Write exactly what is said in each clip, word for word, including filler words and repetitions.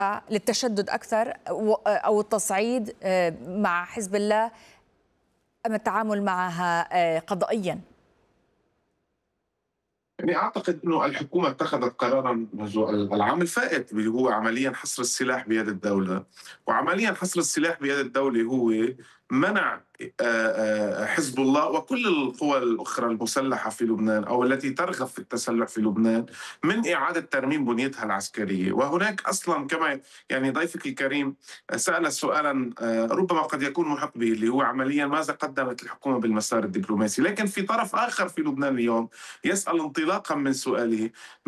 للتشدد أكثر أو التصعيد مع حزب الله أم التعامل معها قضائيا؟ يعني أعتقد أنه الحكومة اتخذت قرارا منذ العام الفائت اللي هو عمليا حصر السلاح بيد الدولة، وعمليا حصر السلاح بيد الدولة هو منع آه، آه، حزب الله وكل القوى الأخرى المسلحة في لبنان أو التي ترغب في التسلح في لبنان من إعادة ترميم بنيتها العسكرية. وهناك أصلا كما يعني ضيفك الكريم سأل سؤالا آه، ربما قد يكون محق به، اللي هو عمليا ماذا قدمت الحكومة بالمسار الدبلوماسي، لكن في طرف آخر في لبنان اليوم يسأل انطلاقا من سؤاله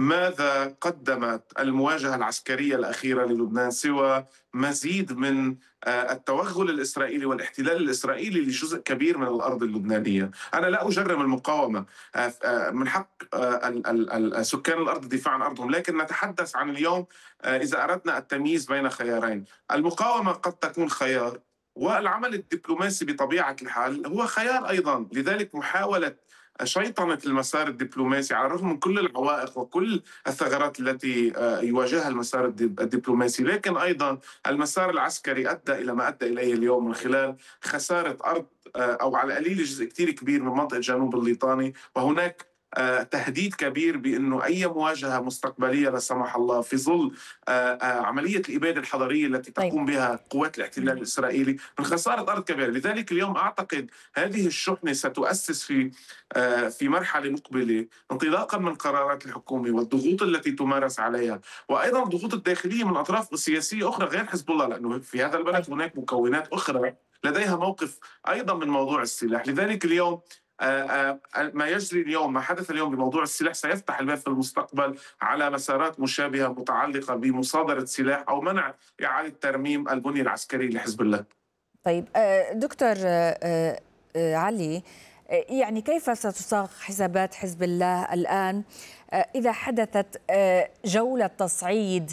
ماذا قدمت المواجهة العسكرية الأخيرة للبنان سوى مزيد من آه، التوغل الإسرائيلي والاحتلال الإسرائيلي لجزء كبير من الأرض اللبنانية. أنا لا أجرم المقاومة، آه، آه، من حق آه، ال- ال- ال- سكان الأرض الدفاع عن أرضهم، لكن نتحدث عن اليوم آه، إذا أردنا التمييز بين خيارين. المقاومة قد تكون خيار، والعمل الدبلوماسي بطبيعة الحال هو خيار أيضا. لذلك محاولة شيطنة المسار الدبلوماسي على الرغم من كل العوائق وكل الثغرات التي آه، يواجهها المسار الدب- الدبلوماسي، لكن أيضا المسار العسكري أدى إلى ما أدى إليه اليوم من خلال خسارة أرض آه، أو على القليل جزء كتير كبير من منطقة جنوب الليطاني. وهناك آه، تهديد كبير بأنه أي مواجهة مستقبلية لا سمح الله في ظل آه، آه، عملية الإبادة الحضارية التي طيب. تقوم بها قوات الاحتلال الإسرائيلي من خسارة أرض كبيرة. لذلك اليوم أعتقد هذه الشحنة ستؤسس في آه، في مرحلة مقبلة انطلاقا من قرارات الحكومة والضغوط التي تمارس عليها، وأيضا الضغوط الداخلية من أطراف سياسية أخرى غير حزب الله، لأنه في هذا البلد طيب. هناك مكونات أخرى لديها موقف أيضا من موضوع السلاح. لذلك اليوم آه، آه، ما يجري اليوم، ما حدث اليوم بموضوع السلاح سيفتح الباب في المستقبل على مسارات مشابهة متعلقة بمصادرة سلاح أو منع إعادة ترميم البنية العسكرية لحزب الله. طيب آه، دكتور آه، آه، علي، آه، يعني كيف ستصاغ حسابات حزب الله الآن آه، إذا حدثت آه، جولة تصعيد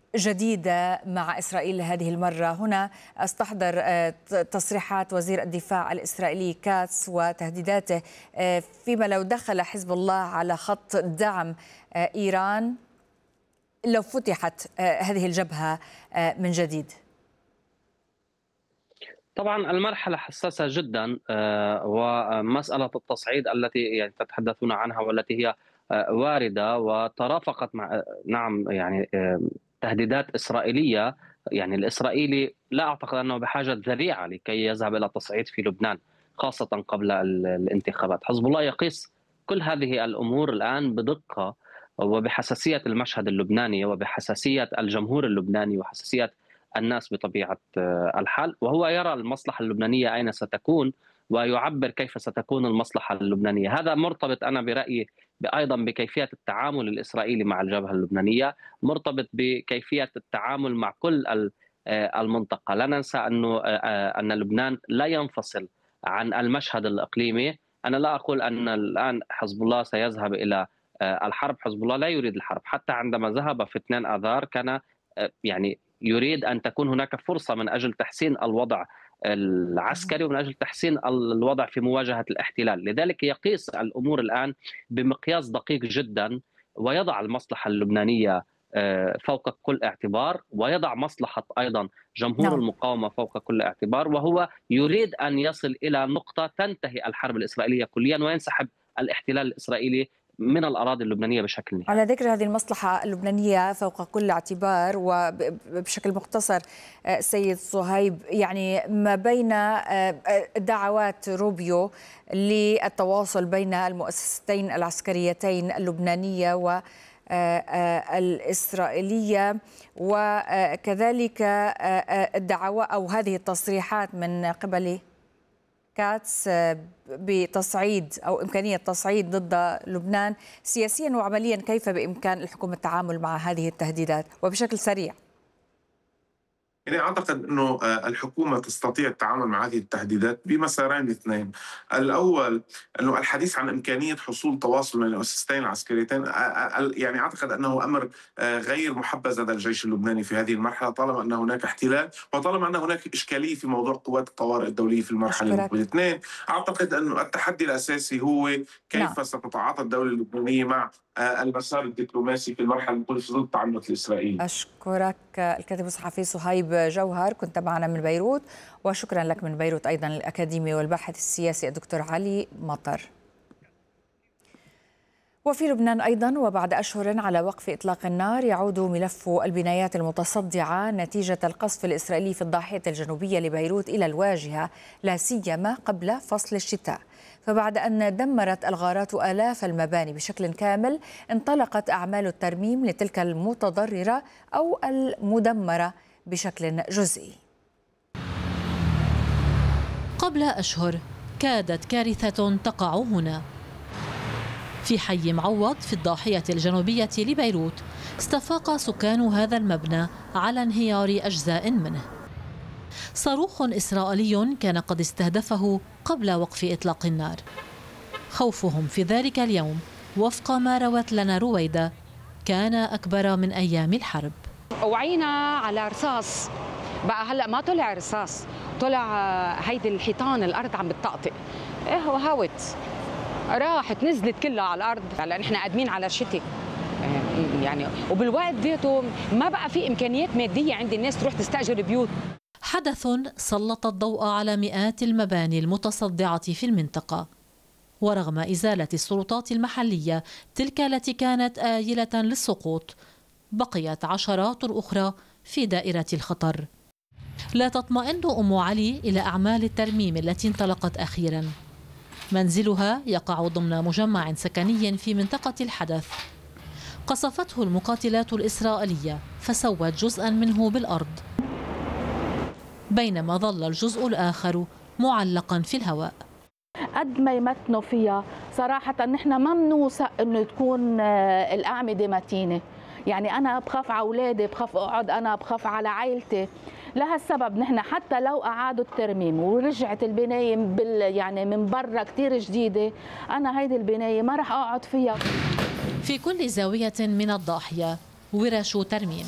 جديدة مع إسرائيل هذه المرة؟ هنا استحضر آه، تصريحات وزير الدفاع الإسرائيلي كاتس وتهديداته آه، فيما لو دخل حزب الله على خط دعم آه، إيران لو فتحت آه، هذه الجبهة آه، من جديد. طبعا المرحلة حساسة جدا، آه، ومسألة التصعيد التي يعني تتحدثون عنها والتي هي آه، واردة وترافقت مع آه، نعم يعني آه، تهديدات إسرائيلية. يعني الإسرائيلي لا أعتقد أنه بحاجة ذريعة لكي يذهب إلى التصعيد في لبنان، خاصة قبل ال- الانتخابات. حزب الله يقيس كل هذه الأمور الآن بدقة وبحساسية المشهد اللبناني وبحساسية الجمهور اللبناني وحساسية الناس بطبيعة آه، الحال، وهو يرى المصلحة اللبنانية أين ستكون ويعبر كيف ستكون المصلحة اللبنانية. هذا مرتبط أنا برأيي أيضا بكيفية التعامل الإسرائيلي مع الجبهة اللبنانية، مرتبط بكيفية التعامل مع كل ال- آه، المنطقة. لا ننسى أنه آه، آه، أن لبنان لا ينفصل عن المشهد الإقليمي. أنا لا أقول أن الآن حزب الله سيذهب إلى آه، الحرب. حزب الله لا يريد الحرب، حتى عندما ذهب في اثنين آذار كان آه، يعني يريد أن تكون هناك فرصة من أجل تحسين الوضع العسكري ومن أجل تحسين الوضع في مواجهة الاحتلال. لذلك يقيس الأمور الآن بمقياس دقيق جدا، ويضع المصلحة اللبنانية آه، فوق كل اعتبار، ويضع مصلحة أيضا جمهور نعم. المقاومة فوق كل اعتبار. وهو يريد أن يصل إلى نقطة تنتهي الحرب الإسرائيلية كليا وينسحب الاحتلال الإسرائيلي من الأراضي اللبنانية بشكل نهائي. على ذكر هذه المصلحة اللبنانية فوق كل اعتبار، وبشكل مختصر آه، سيد صهيب، يعني ما بين آه، دعوات روبيو للتواصل بين المؤسستين العسكريتين اللبنانية والإسرائيلية، وكذلك الدعوة أو هذه التصريحات من قبل كاتس بتصعيد أو إمكانية تصعيد ضد لبنان، سياسيا وعمليا كيف بإمكان الحكومة التعامل مع هذه التهديدات وبشكل سريع؟ يعني أعتقد أنه آه، الحكومة تستطيع التعامل مع هذه التهديدات بمسارين اثنين. الأول أنه الحديث عن إمكانية حصول تواصل بين المؤسستين العسكريتين، آه، آه، يعني أعتقد أنه أمر آه، غير محبذ لدى الجيش اللبناني في هذه المرحلة، طالما أن هناك احتلال وطالما أن هناك إشكالية في موضوع قوات الطوارئ الدولية في المرحلة أشكرك. المقبلة. اثنين، أعتقد أنه التحدي الأساسي هو نعم. كيف ستتعاطى الدولة اللبنانية مع المسار الدبلوماسي في المرحلة المقبلة في ظل التعنت الإسرائيلي. أشكرك الكاتب الصحفي صهيب جوهر، كنت معنا من بيروت، وشكرا لك من بيروت أيضا الأكاديمي والباحث السياسي الدكتور علي مطر. وفي لبنان أيضا وبعد أشهر على وقف إطلاق النار يعود ملف البنايات المتصدعة نتيجة القصف الإسرائيلي في الضاحية الجنوبية لبيروت إلى الواجهة، لا سيما قبل فصل الشتاء. فبعد أن دمرت الغارات آلاف المباني بشكل كامل، انطلقت أعمال الترميم لتلك المتضررة أو المدمرة بشكل جزئي. قبل أشهر كادت كارثة تقع هنا في حي معوض في الضاحية الجنوبية لبيروت. استفاق سكان هذا المبنى على انهيار أجزاء منه. صاروخ إسرائيلي كان قد استهدفه قبل وقف إطلاق النار. خوفهم في ذلك اليوم وفق ما روت لنا رويدة كان أكبر من أيام الحرب. وعينا على رصاص، بقى هلأ ما طلع رصاص، طلع هيدي الحيطان الأرض عم بتطقطق، إيه هو هاوت راحت نزلت كلها على الأرض. لأن إحنا قادمين على الشتاء يعني، وبالوقت ديته ما بقى في إمكانيات مادية عند الناس تروح تستأجر بيوت. حدث سلط الضوء على مئات المباني المتصدعة في المنطقة، ورغم إزالة السلطات المحلية تلك التي كانت آيلة للسقوط، بقيت عشرات أخرى في دائرة الخطر. لا تطمئن أم علي إلى أعمال الترميم التي انطلقت أخيرا. منزلها يقع ضمن مجمع سكني في منطقة الحدث، قصفته المقاتلات الإسرائيلية فسوت جزءا منه بالأرض، بينما ظل الجزء الآخر معلقا في الهواء. قد ما يمتنوا فيها صراحة نحن ما بنوثق انه تكون الأعمدة متينة. يعني أنا بخاف على أولادي، بخاف أقعد، أنا بخاف على عائلتي. لهالسبب نحن حتى لو أعادوا الترميم ورجعت البناية بال يعني من برا كتير جديدة، أنا هيدي البناية ما رح أقعد فيها. في كل زاوية من الضاحية ورش ترميم.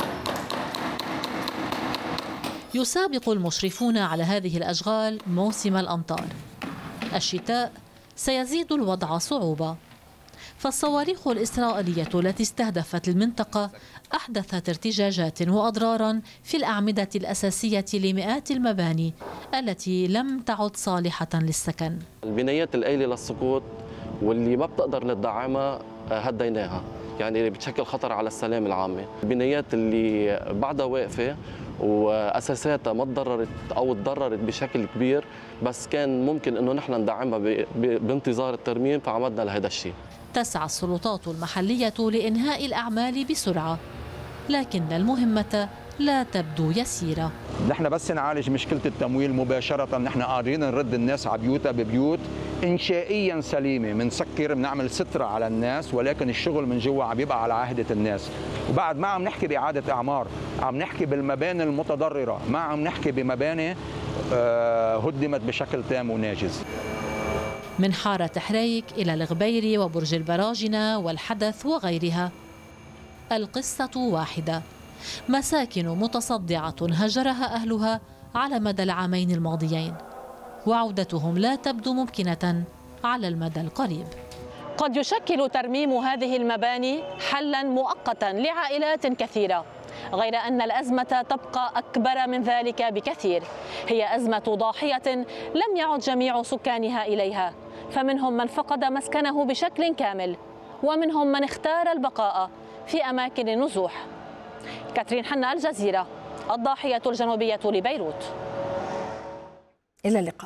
يسابق المشرفون على هذه الأشغال موسم الأمطار. الشتاء سيزيد الوضع صعوبة، فالصواريخ الإسرائيلية التي استهدفت المنطقة أحدثت ارتجاجات وأضرارا في الأعمدة الأساسية لمئات المباني التي لم تعد صالحة للسكن. البنايات الآيلة للسقوط واللي ما بتقدر ندعمها هديناها، يعني بتشكل خطر على السلام العامة. البنايات اللي بعدها واقفة وأساساتها ما تضررت أو تضررت بشكل كبير، بس كان ممكن أنه نحن ندعمها بانتظار الترميم، فعمدنا لهذا الشيء. تسعى السلطات المحلية لإنهاء الأعمال بسرعة، لكن المهمة لا تبدو يسيرة. نحن بس نعالج مشكلة التمويل مباشرة، نحن قادرين نرد الناس على بيوتها ببيوت إنشائيا سليمة، بنسكر بنعمل سترة على الناس، ولكن الشغل من جوا عم يبقى على عهدة الناس. وبعد ما عم نحكي بإعادة إعمار، عم نحكي بالمباني المتضررة، ما عم نحكي بمباني هدمت بشكل تام وناجز. من حارة حريك إلى الغبيري وبرج البراجنة والحدث وغيرها، القصة واحدة: مساكن متصدعة هجرها أهلها على مدى العامين الماضيين، وعودتهم لا تبدو ممكنة على المدى القريب. قد يشكل ترميم هذه المباني حلا مؤقتا لعائلات كثيرة، غير أن الأزمة تبقى أكبر من ذلك بكثير. هي أزمة ضاحية لم يعد جميع سكانها إليها، فمنهم من فقد مسكنه بشكل كامل، ومنهم من اختار البقاء في أماكن النزوح. كاترين حنا، الجزيرة، الضاحية الجنوبية لبيروت. إلى اللقاء.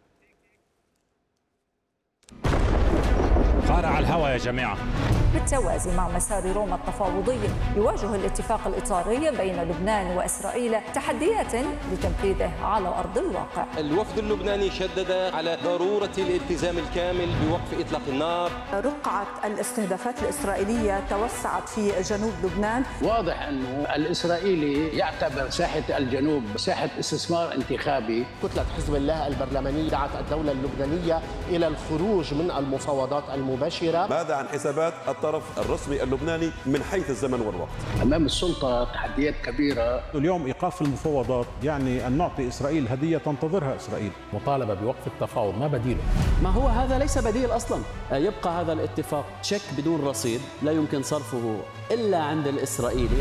قارع الهوى يا جماعة. بالتوازي مع مسار روما التفاوضي، يواجه الاتفاق الإطاري بين لبنان وإسرائيل تحديات لتنفيذه على أرض الواقع. الوفد اللبناني شدد على ضرورة الالتزام الكامل بوقف إطلاق النار. رقعة الاستهدافات الإسرائيلية توسعت في جنوب لبنان. واضح أنه الإسرائيلي يعتبر ساحة الجنوب ساحة استثمار انتخابي. كتلة حزب الله البرلمانية دعت الدولة اللبنانية إلى الخروج من المفاوضات المباشرة. ماذا عن حسابات الطرف الرسمي اللبناني من حيث الزمن والوقت. أمام السلطة تحديات كبيرة. اليوم إيقاف المفاوضات يعني أن نعطي إسرائيل هدية تنتظرها إسرائيل. مطالبة بوقف التفاوض، ما بديله؟ ما هو هذا ليس بديل أصلا. يبقى هذا الاتفاق تشيك بدون رصيد لا يمكن صرفه إلا عند الإسرائيلي.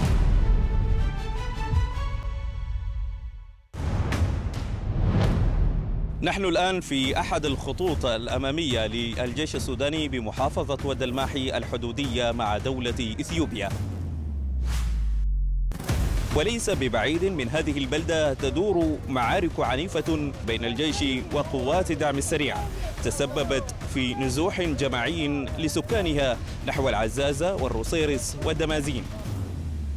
نحن الآن في أحد الخطوط الأمامية للجيش السوداني بمحافظة ود الماحي الحدودية مع دولة إثيوبيا. وليس ببعيد من هذه البلدة تدور معارك عنيفة بين الجيش وقوات الدعم السريع تسببت في نزوح جماعي لسكانها نحو العزازة والروسيرس والدمازين.